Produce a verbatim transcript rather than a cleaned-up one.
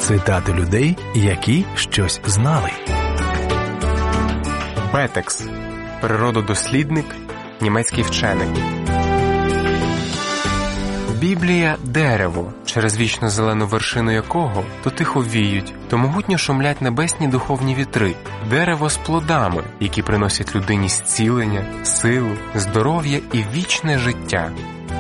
Цитати людей, які щось знали. Бетекс – природодослідник, німецький вчений. Біблія – дерево, через вічно зелену вершину якого то тихо віють, то могутньо шумлять небесні духовні вітри. Дерево з плодами, які приносять людині зцілення, силу, здоров'я і вічне життя.